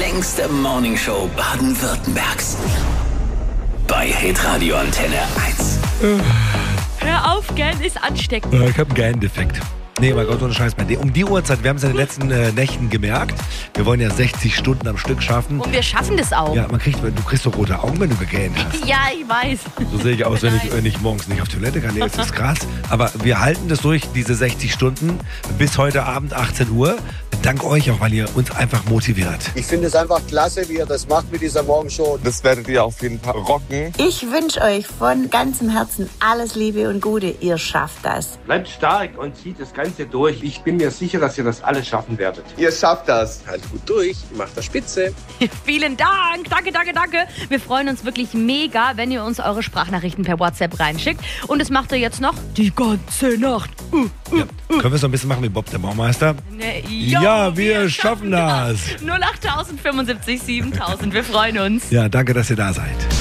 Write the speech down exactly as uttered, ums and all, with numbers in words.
längste Morningshow Baden-Württembergs. Bei Hitradio Antenne eins. Hör auf, gern ist ansteckend. Ja, ich habe einen Gehirndefekt. Nee, mein Gott, ohne Scheiß. Um die Uhrzeit, wir haben es in den letzten äh, Nächten gemerkt, wir wollen ja sechzig Stunden am Stück schaffen. Und wir schaffen das auch. Ja, man kriegt, du kriegst doch rote Augen, wenn du gegähnt hast. Ja, ich weiß. So sehe ich aus, wenn ich, wenn ich morgens nicht auf Toilette kann. Nee, das ist krass. Aber wir halten das durch, diese sechzig Stunden, bis heute Abend achtzehn Uhr. Dank euch auch, weil ihr uns einfach motiviert. Ich finde es einfach klasse, wie ihr das macht mit dieser Morgenshow. Das werdet ihr auf jeden Fall rocken. Ich wünsche euch von ganzem Herzen alles Liebe und Gute. Ihr schafft das. Bleibt stark und zieht das Ganze durch. Ich bin mir sicher, dass ihr das alles schaffen werdet. Ihr schafft das. Halt gut durch, macht das spitze. Vielen Dank. Danke, danke, danke. Wir freuen uns wirklich mega, wenn ihr uns eure Sprachnachrichten per WhatsApp reinschickt. Und das macht ihr jetzt noch die ganze Nacht. Uh, uh, ja. uh. Können wir es noch ein bisschen machen wie Bob der Baumeister? Ne, ja, ja, wir, wir schaffen das. null acht fünfundsiebzig siebentausend. Wir freuen uns. Ja, danke, dass ihr da seid.